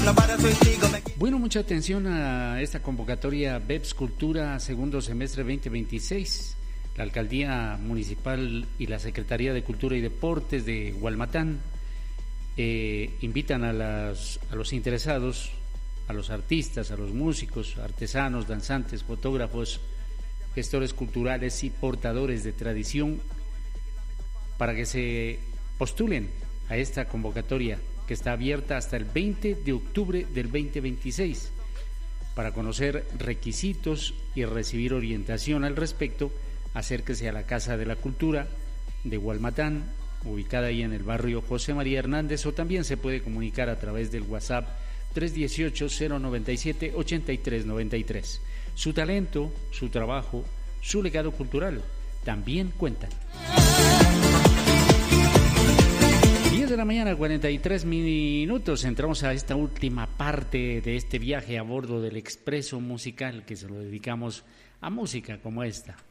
Bueno, mucha atención a esta convocatoria BEPS Cultura segundo semestre 2026. La Alcaldía Municipal y la Secretaría de Cultura y Deportes de Hualmatán invitan a los interesados, a los artistas, a los músicos, artesanos, danzantes, fotógrafos, gestores culturales y portadores de tradición para que se postulen a esta convocatoria que está abierta hasta el 20 de octubre del 2026. Para conocer requisitos y recibir orientación al respecto, acérquese a la Casa de la Cultura de Hualmatán, ubicada ahí en el barrio José María Hernández, o también se puede comunicar a través del WhatsApp 318-097-8393. Su talento, su trabajo, su legado cultural también cuentan. 10 de la mañana, 43 minutos. Entramos a esta última parte de este viaje a bordo del Expreso Musical, que se lo dedicamos a música como esta.